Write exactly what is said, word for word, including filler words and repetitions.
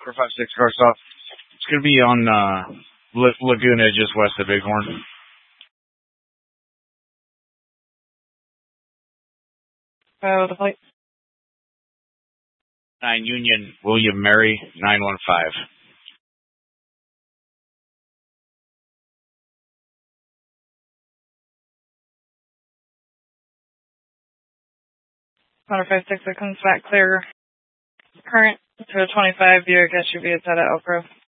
four five six car stop. It's going to be on uh, La- Laguna, just west of Bighorn. Oh, the plate. nine Union, William Mary, nine one five. one five six, it comes back clear. Current to a twenty-five Buick S U V, it's out of Elk Grove.